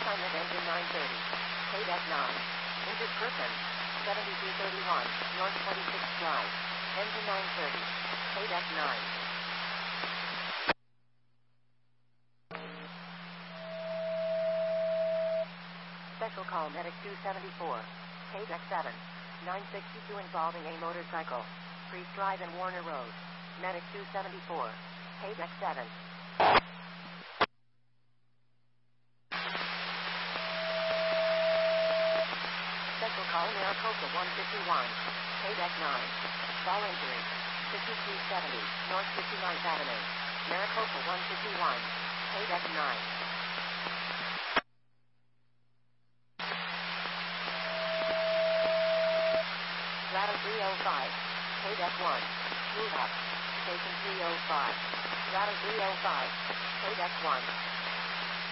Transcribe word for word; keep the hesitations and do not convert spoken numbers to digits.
Pilot engine nine thirty. K-Deck nine. Injured person. seventy-two thirty-one, North twenty-sixth Drive. Engine nine thirty. K-Deck nine. Special call Medic two seventy-four. K-Deck seven. nine sixty-two involving a motorcycle. Priest Drive and Warner Road. Medic two seventy-four. K-Deck seven. Special call Maricopa one fifty-one. K-Deck nine. Fall injury. fifty-three seventy, North fifty-ninth Avenue. Maricopa one fifty-one. K-Deck nine. Rata three oh five. K-Deck one. Move up. Station three oh five. Rata three oh five. K-Deck one.